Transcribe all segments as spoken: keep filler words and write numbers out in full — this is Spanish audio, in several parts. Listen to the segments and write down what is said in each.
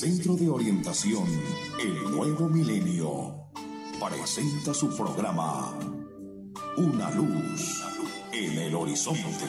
Centro de Orientación El Nuevo Milenio presenta su programa Una Luz en el Horizonte.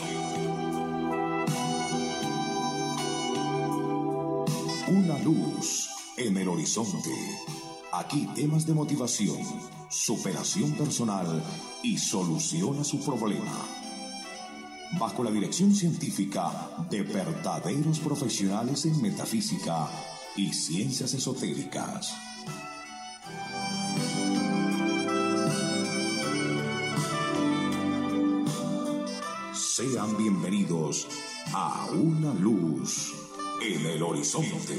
Una luz en el horizonte. Aquí temas de motivación, superación personal y solución a su problema. Bajo la dirección científica de verdaderos profesionales en metafísica y ciencias esotéricas. Sean bienvenidos a Una Luz en el Horizonte.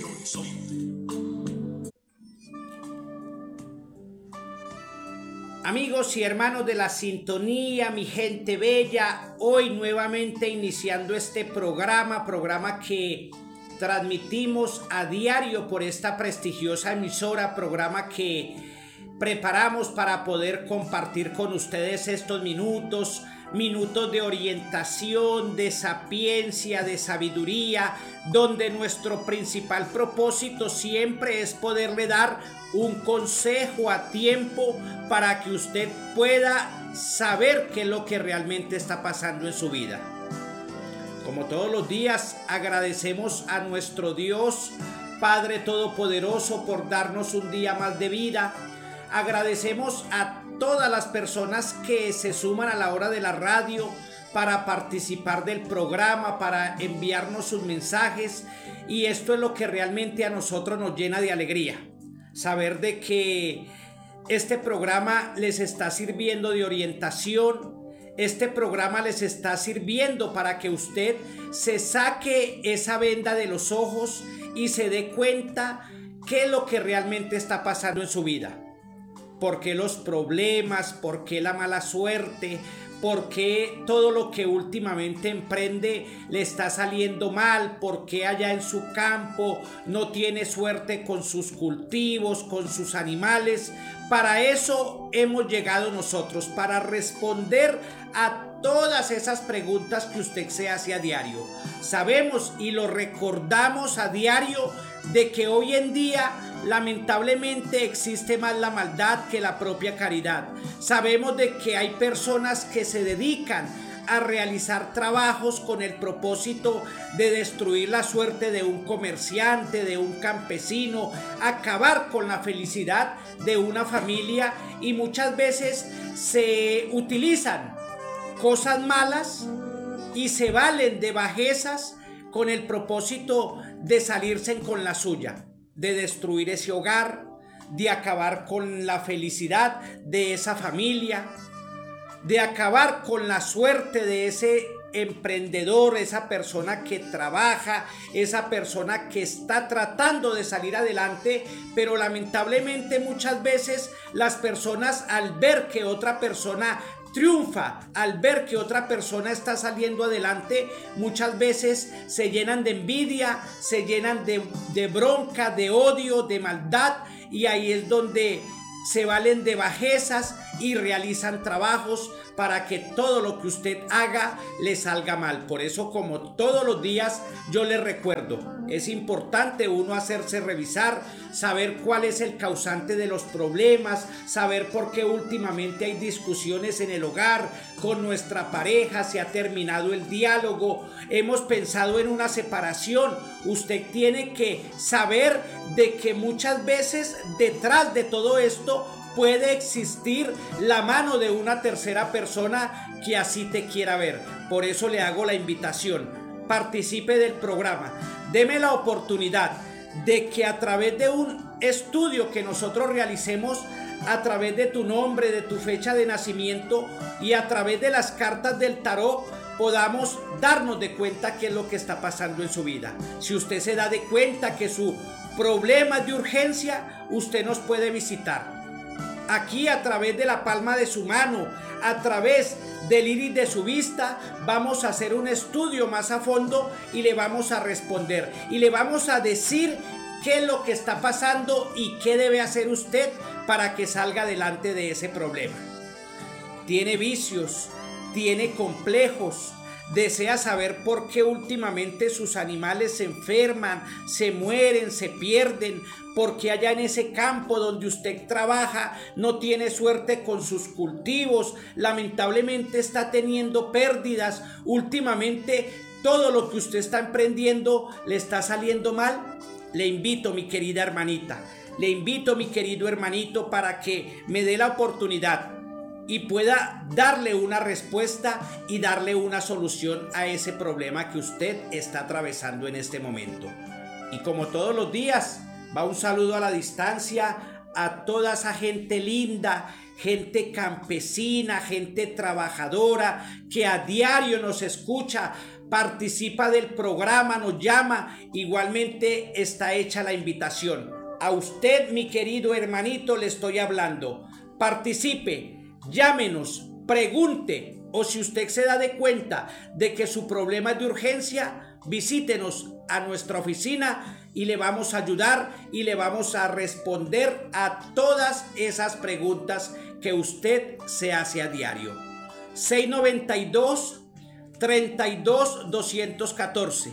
Amigos y hermanos de la sintonía, mi gente bella, hoy nuevamente iniciando este programa, programa que transmitimos a diario por esta prestigiosa emisora, programa que preparamos para poder compartir con ustedes estos minutos, minutos de orientación, de sapiencia, de sabiduría, donde nuestro principal propósito siempre es poderle dar un consejo a tiempo para que usted pueda saber qué es lo que realmente está pasando en su vida. Como todos los días, agradecemos a nuestro Dios, Padre Todopoderoso, por darnos un día más de vida. Agradecemos a todas las personas que se suman a la hora de la radio para participar del programa, para enviarnos sus mensajes, y esto es lo que realmente a nosotros nos llena de alegría, saber de que este programa les está sirviendo de orientación, este programa les está sirviendo para que usted se saque esa venda de los ojos y se dé cuenta qué es lo que realmente está pasando en su vida. ¿Por qué los problemas? ¿Por qué la mala suerte? ¿Por qué todo lo que últimamente emprende le está saliendo mal? ¿Por qué allá en su campo no tiene suerte con sus cultivos, con sus animales? Para eso hemos llegado nosotros, para responder a todas esas preguntas que usted se hace a diario. Sabemos y lo recordamos a diario de que hoy en día lamentablemente existe más la maldad que la propia caridad. Sabemos de que hay personas que se dedican a realizar trabajos con el propósito de destruir la suerte de un comerciante, de un campesino, acabar con la felicidad de una familia, y muchas veces se utilizan cosas malas y se valen de bajezas con el propósito de salirse con la suya, de destruir ese hogar, de acabar con la felicidad de esa familia, de acabar con la suerte de ese emprendedor, esa persona que trabaja, esa persona que está tratando de salir adelante, pero lamentablemente muchas veces las personas, al ver que otra persona triunfa, al ver que otra persona está saliendo adelante, muchas veces se llenan de envidia, se llenan de, de bronca, de odio, de maldad, y ahí es donde se valen de bajezas y realizan trabajos para que todo lo que usted haga le salga mal. Por eso, como todos los días, yo le recuerdo, es importante uno hacerse revisar, saber cuál es el causante de los problemas, saber por qué últimamente hay discusiones en el hogar, con nuestra pareja, se ha terminado el diálogo, hemos pensado en una separación. Usted tiene que saber de que muchas veces detrás de todo esto puede existir la mano de una tercera persona que así te quiera ver. Por eso le hago la invitación: participe del programa, deme la oportunidad de que a través de un estudio que nosotros realicemos, a través de tu nombre, de tu fecha de nacimiento y a través de las cartas del tarot, podamos darnos de cuenta qué es lo que está pasando en su vida. Si usted se da de cuenta que su problema es de urgencia, usted nos puede visitar. Aquí, a través de la palma de su mano, a través del iris de su vista, vamos a hacer un estudio más a fondo y le vamos a responder y le vamos a decir qué es lo que está pasando y qué debe hacer usted para que salga adelante de ese problema. Tiene vicios, tiene complejos, desea saber por qué últimamente sus animales se enferman, se mueren, se pierden, porque allá en ese campo donde usted trabaja no tiene suerte con sus cultivos, lamentablemente está teniendo pérdidas, últimamente todo lo que usted está emprendiendo le está saliendo mal. Le invito, mi querida hermanita, le invito, mi querido hermanito, para que me dé la oportunidad y pueda darle una respuesta y darle una solución a ese problema que usted está atravesando en este momento. Y como todos los días, va un saludo a la distancia a toda esa gente linda, gente campesina, gente trabajadora que a diario nos escucha, participa del programa, nos llama. Igualmente está hecha la invitación. A usted, mi querido hermanito, le estoy hablando. Participe, llámenos, pregunte, o si usted se da de cuenta de que su problema es de urgencia, visítenos a nuestra oficina y le vamos a ayudar y le vamos a responder a todas esas preguntas que usted se hace a diario. seis noventa y dos, treinta y dos, doscientos catorce.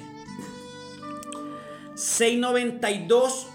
seis noventa y dos,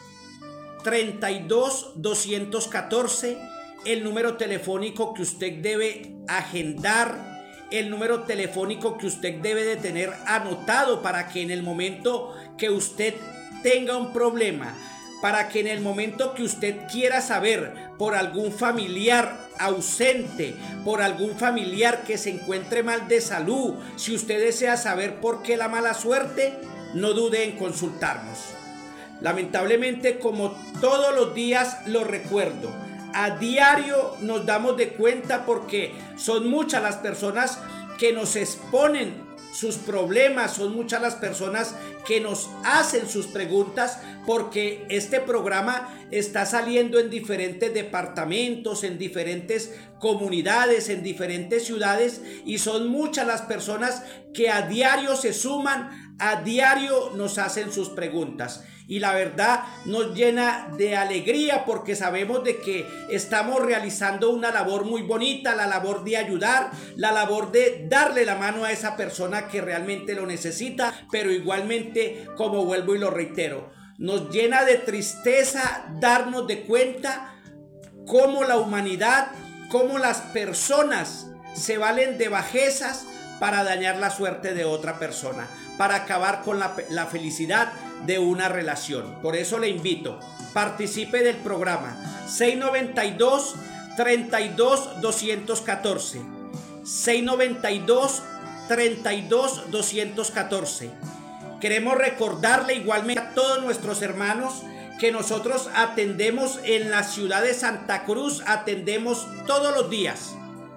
treinta y dos, doscientos catorce. El número telefónico que usted debe agendar, el número telefónico que usted debe de tener anotado para que en el momento que usted tenga un problema, para que en el momento que usted quiera saber por algún familiar ausente, por algún familiar que se encuentre mal de salud, si usted desea saber por qué la mala suerte, no dude en consultarnos. Lamentablemente, como todos los días lo recuerdo, a diario nos damos de cuenta porque son muchas las personas que nos exponen sus problemas, son muchas las personas que nos hacen sus preguntas, porque este programa está saliendo en diferentes departamentos, en diferentes comunidades, en diferentes ciudades, y son muchas las personas que a diario se suman, a diario nos hacen sus preguntas. Y la verdad nos llena de alegría porque sabemos de que estamos realizando una labor muy bonita, la labor de ayudar, la labor de darle la mano a esa persona que realmente lo necesita, pero igualmente, como vuelvo y lo reitero, nos llena de tristeza darnos de cuenta cómo la humanidad, cómo las personas se valen de bajezas para dañar la suerte de otra persona, para acabar con la, la felicidad de una relación. Por eso le invito, participe del programa seis noventa y dos, treinta y dos, doscientos catorce, seis noventa y dos, treinta y dos, doscientos catorce. Queremos recordarle igualmente a todos nuestros hermanos que nosotros atendemos en la ciudad de Santa Cruz, atendemos todos los días.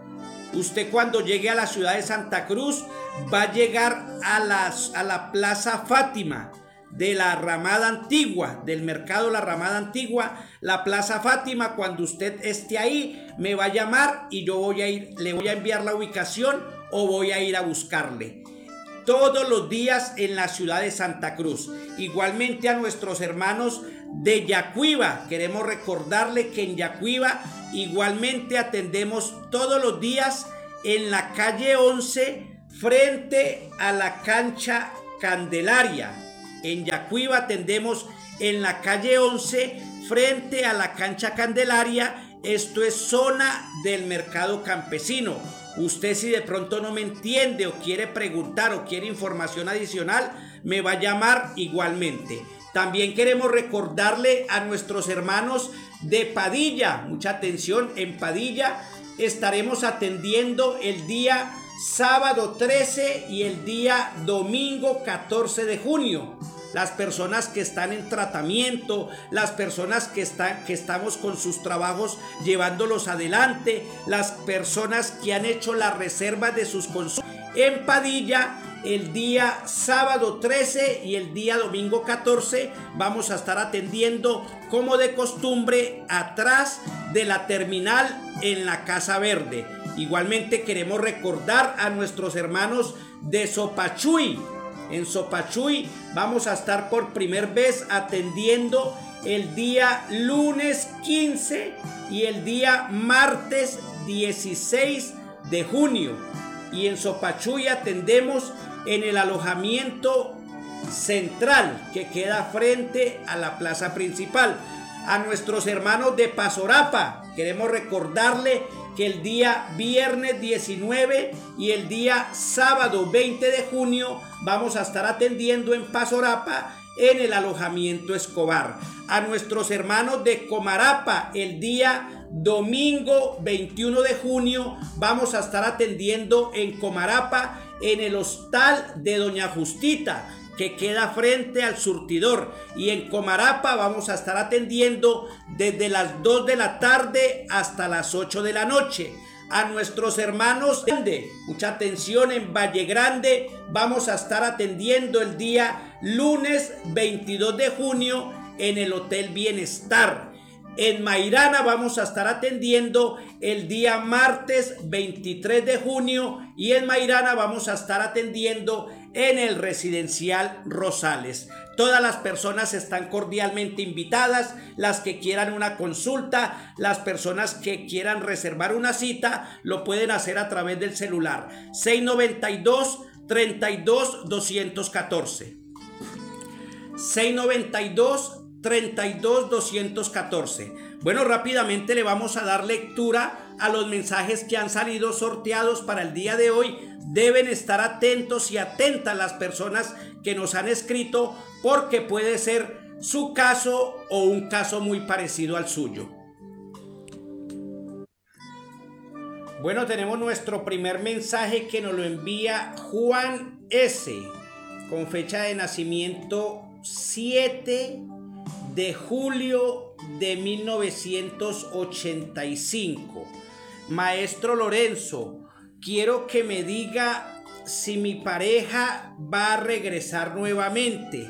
Usted cuando llegue a la ciudad de Santa Cruz va a llegar a, las, a la Plaza Fátima de la Ramada Antigua, del mercado La Ramada Antigua, la Plaza Fátima. Cuando usted esté ahí me va a llamar y yo voy a ir, le voy a enviar la ubicación o voy a ir a buscarle. Todos los días en la ciudad de Santa Cruz. Igualmente a nuestros hermanos de Yacuiba, queremos recordarle que en Yacuiba igualmente atendemos todos los días en la calle once frente a la cancha Candelaria. En Yacuiba atendemos en la calle once frente a la cancha Candelaria. Esto es zona del mercado campesino. Usted, si de pronto no me entiende o quiere preguntar o quiere información adicional, me va a llamar igualmente. También queremos recordarle a nuestros hermanos de Padilla, mucha atención, en Padilla estaremos atendiendo el día sábado trece y el día domingo catorce de junio. Las personas que están en tratamiento, las personas que, están, que estamos con sus trabajos llevándolos adelante, las personas que han hecho la reserva de sus consultas. En Padilla, el día sábado trece y el día domingo catorce vamos a estar atendiendo como de costumbre atrás de la terminal en la Casa Verde. Igualmente queremos recordar a nuestros hermanos de Sopachuy. En Sopachuy vamos a estar por primera vez atendiendo el día lunes quince y el día martes dieciséis de junio. y en Sopachú atendemos en el alojamiento central que queda frente a la plaza principal. A nuestros hermanos de Pasorapa queremos recordarle que el día viernes diecinueve y el día sábado veinte de junio vamos a estar atendiendo en Pasorapa en el alojamiento Escobar. A nuestros hermanos de Comarapa el día domingo veintiuno de junio vamos a estar atendiendo en Comarapa en el hostal de Doña Justita, que queda frente al surtidor, y en Comarapa vamos a estar atendiendo desde las dos de la tarde hasta las ocho de la noche. A nuestros hermanos de mucha atención en Valle Grande vamos a estar atendiendo el día lunes veintidós de junio en el Hotel Bienestar. En Mairana vamos a estar atendiendo el día martes veintitrés de junio y en Mairana vamos a estar atendiendo en el Residencial Rosales. Todas las personas están cordialmente invitadas, las que quieran una consulta, las personas que quieran reservar una cita, lo pueden hacer a través del celular seis noventa y dos, treinta y dos, doscientos catorce. seis noventa y dos, treinta y dos, doscientos catorce. Bueno, rápidamente le vamos a dar lectura a los mensajes que han salido sorteados para el día de hoy. Deben estar atentos y atentas las personas que nos han escrito, porque puede ser su caso o un caso muy parecido al suyo. Bueno, tenemos nuestro primer mensaje que nos lo envía Juan S., con fecha de nacimiento siete de julio de mil novecientos ochenta y cinco. Maestro Lorenzo, quiero que me diga si mi pareja va a regresar nuevamente.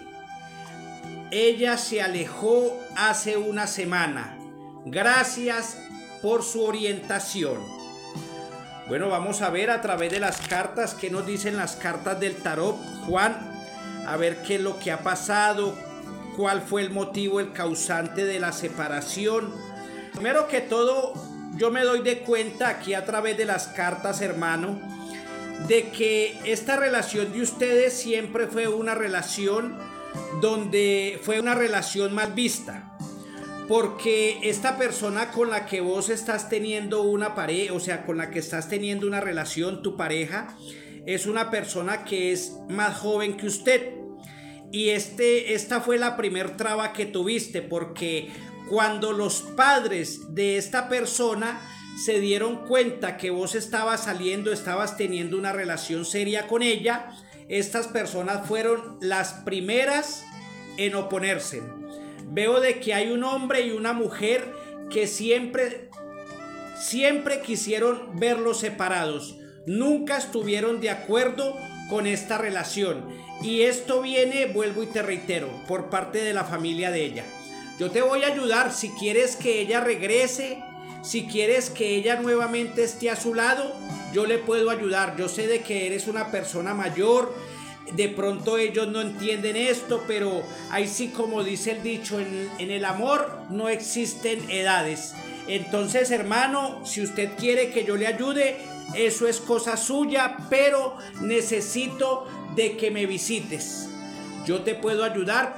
Ella se alejó hace una semana. Gracias por su orientación. Bueno, vamos a ver a través de las cartas qué nos dicen las cartas del tarot, Juan, a ver qué es lo que ha pasado, cuál fue el motivo, el causante de la separación. Primero que todo, yo me doy de cuenta aquí a través de las cartas, hermano, de que esta relación de ustedes siempre fue una relación donde fue una relación mal vista, porque esta persona con la que vos estás teniendo una pareja, o sea, con la que estás teniendo una relación, tu pareja, es una persona que es más joven que usted. Y este, esta fue la primer traba que tuviste, porque cuando los padres de esta persona se dieron cuenta que vos estabas saliendo, estabas teniendo una relación seria con ella, estas personas fueron las primeras en oponerse. Veo de que hay un hombre y una mujer que siempre, siempre quisieron verlos separados. Nunca estuvieron de acuerdo con esta relación. Y esto viene, vuelvo y te reitero, por parte de la familia de ella. Yo te voy a ayudar si quieres que ella regrese, si quieres que ella nuevamente esté a su lado, yo le puedo ayudar. Yo sé de que eres una persona mayor, de pronto ellos no entienden esto, pero ahí sí, como dice el dicho, en, en el amor no existen edades. Entonces, hermano, si usted quiere que yo le ayude, eso es cosa suya, pero necesito de que me visites. Yo te puedo ayudar